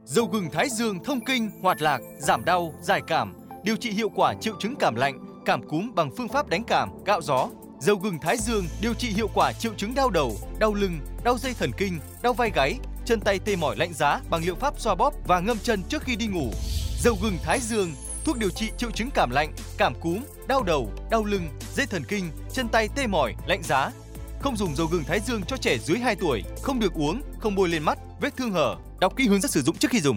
Dầu gừng Thái Dương thông kinh, hoạt lạc, giảm đau, giải cảm, điều trị hiệu quả triệu chứng cảm lạnh, cảm cúm bằng phương pháp đánh cảm, cạo gió. Dầu gừng Thái Dương điều trị hiệu quả triệu chứng đau đầu, đau lưng, đau dây thần kinh, đau vai gáy, chân tay tê mỏi lạnh giá bằng liệu pháp xoa bóp và ngâm chân trước khi đi ngủ. Dầu gừng Thái Dương, thuốc điều trị triệu chứng cảm lạnh, cảm cúm, đau đầu, đau lưng, dây thần kinh, chân tay tê mỏi, lạnh giá. Không dùng dầu gừng Thái Dương cho trẻ dưới 2 tuổi, không được uống, không bôi lên mắt, vết thương hở. Đọc kỹ hướng dẫn sử dụng trước khi dùng.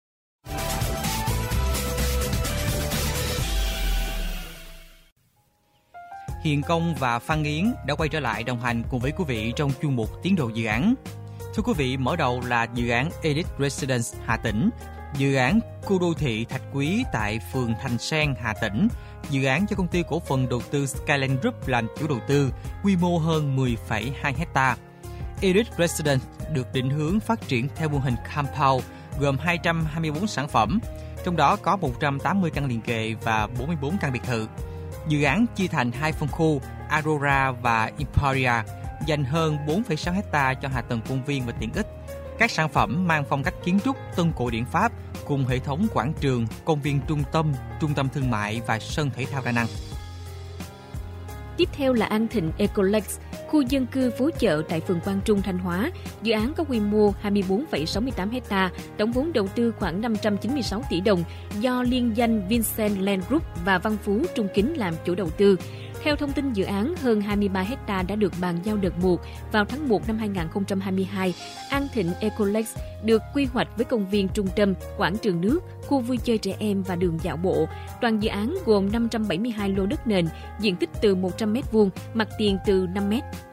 Hiền Công và Phan Yến đã quay trở lại đồng hành cùng với quý vị trong chuyên mục Tiến độ dự án. Thưa quý vị, mở đầu là dự án Elite Residence Hà Tĩnh, dự án khu đô thị Thạch Quý tại phường Thành Sen, Hà Tĩnh, dự án do công ty cổ phần đầu tư Skyline Group làm chủ đầu tư, quy mô hơn 10,2 hectare. Elite Residence được định hướng phát triển theo mô hình compound gồm 224 sản phẩm, trong đó có 180 căn liền kề và 44 căn biệt thự. Dự án chia thành 2 phân khu Aurora và Emporia, dành hơn 4,6 hectare cho hạ tầng công viên và tiện ích. Các sản phẩm mang phong cách kiến trúc Tân cổ điển Pháp cùng hệ thống quảng trường, công viên trung tâm thương mại và sân thể thao đa năng. Tiếp theo là An Thịnh Ecolex, khu dân cư phố chợ tại phường Quang Trung, Thanh Hóa. Dự án có quy mô 24,68 ha, tổng vốn đầu tư khoảng 596 tỷ đồng do liên danh Vincent Land Group và Văn Phú Trung Kính làm chủ đầu tư. Theo thông tin dự án, hơn 23 ha đã được bàn giao đợt 1 vào tháng 1 năm 2022. An Thịnh Ecolex được quy hoạch với công viên trung tâm, quảng trường nước, khu vui chơi trẻ em và đường dạo bộ. Toàn dự án gồm 572 lô đất nền, diện tích từ 100 m2, mặt tiền từ 5 m.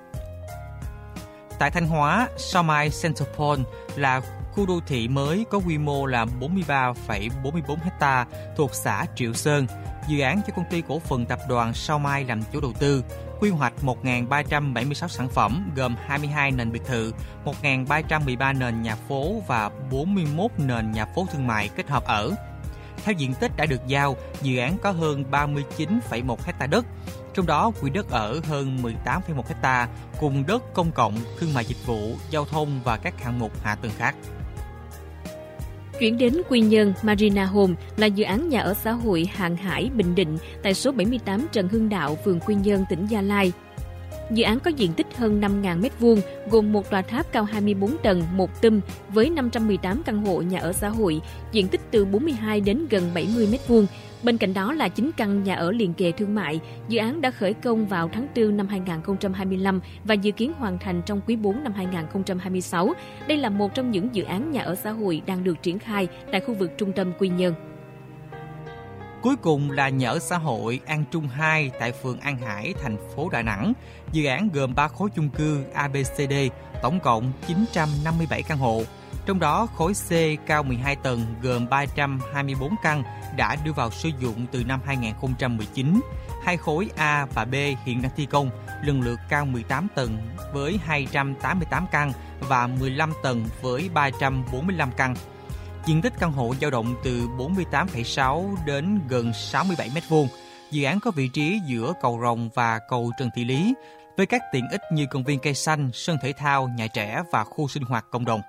Tại Thanh Hóa, Sao Mai Center Point là khu đô thị mới có quy mô là 43,44 ha thuộc xã Triệu Sơn. Dự án cho công ty cổ phần tập đoàn Sao Mai làm chủ đầu tư, quy hoạch 1.376 sản phẩm gồm 22 nền biệt thự, 1.313 nền nhà phố và 41 nền nhà phố thương mại kết hợp ở. Theo diện tích đã được giao, dự án có hơn 39,1 ha đất, trong đó quỹ đất ở hơn 18,1 ha, cùng đất công cộng, thương mại dịch vụ, giao thông và các hạng mục hạ tầng khác. Chuyển đến Quy Nhơn, Marina Home là dự án nhà ở xã hội Hàng Hải, Bình Định tại số 78 Trần Hưng Đạo, phường Quy Nhơn, tỉnh Gia Lai. Dự án có diện tích hơn 5.000 m2, gồm một tòa tháp cao 24 tầng, một tum với 518 căn hộ nhà ở xã hội, diện tích từ 42 đến gần 70 m2. Bên cạnh đó là 9 căn nhà ở liền kề thương mại. Dự án đã khởi công vào tháng 4 năm 2025 và dự kiến hoàn thành trong quý 4 năm 2026. Đây là một trong những dự án nhà ở xã hội đang được triển khai tại khu vực trung tâm Quy Nhơn. Cuối cùng là nhà ở xã hội An Trung 2 tại phường An Hải, thành phố Đà Nẵng. Dự án gồm 3 khối chung cư ABCD, tổng cộng 957 căn hộ. Trong đó khối C cao 12 tầng gồm 324 căn đã đưa vào sử dụng từ năm 2019. Hai khối A và B hiện đang thi công, lần lượt cao 18 tầng với 288 căn và 15 tầng với 345 căn. Diện tích căn hộ dao động từ 48,6 đến gần 67 m2. Dự án có vị trí giữa cầu Rồng và cầu Trần Thị Lý, với các tiện ích như công viên cây xanh, sân thể thao, nhà trẻ và khu sinh hoạt cộng đồng.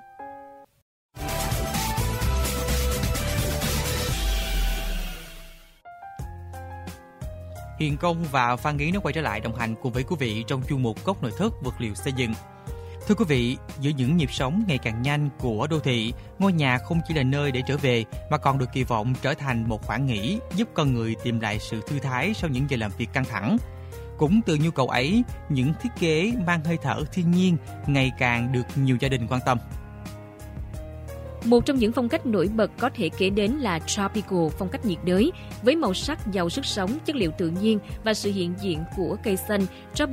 Hiền Công và Phan Yến đã quay trở lại đồng hành cùng với quý vị trong chuyên mục Góc nội thất vật liệu xây dựng. Thưa quý vị, giữa những nhịp sống ngày càng nhanh của đô thị, ngôi nhà không chỉ là nơi để trở về mà còn được kỳ vọng trở thành một khoảng nghỉ giúp con người tìm lại sự thư thái sau những giờ làm việc căng thẳng. Cũng từ nhu cầu ấy, những thiết kế mang hơi thở thiên nhiên ngày càng được nhiều gia đình quan tâm. Một trong những phong cách nổi bật có thể kể đến là Tropical, phong cách nhiệt đới, với màu sắc giàu sức sống, chất liệu tự nhiên và sự hiện diện của cây xanh.